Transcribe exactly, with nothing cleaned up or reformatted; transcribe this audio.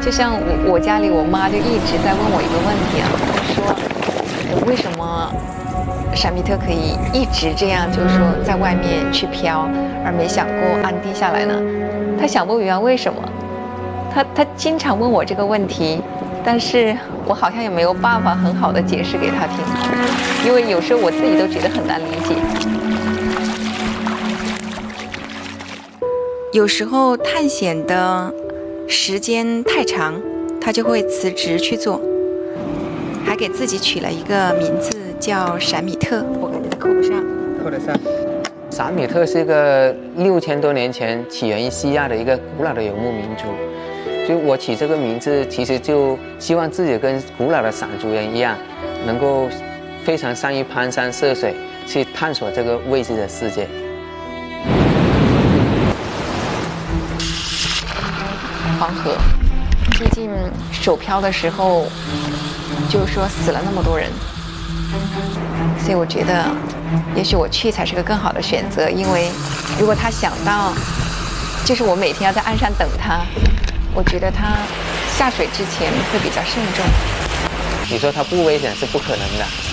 就像我我家里我妈就一直在问我一个问题啊，她说为什么闪米特可以一直这样，就是说在外面去飘，而没想过安定下来呢？她想不明白为什么，她她经常问我这个问题，但是我好像也没有办法很好的解释给她听，因为有时候我自己都觉得很难理解。有时候探险的时间太长，他就会辞职去做，还给自己取了一个名字叫闪米特。我感觉他扣不上， 扣得上。闪米特是一个六千多年前起源于西亚的一个古老的游牧民族。就我起这个名字，其实就希望自己跟古老的闪族人一样，能够非常善于攀山涉水，去探索这个未知的世界。 黄河，毕竟首漂的时候，就是说死了那么多人，所以我觉得，也许我去才是个更好的选择。因为如果他想到，就是我每天要在岸上等他，我觉得他下水之前会比较慎重。 你说他不危险是不可能的。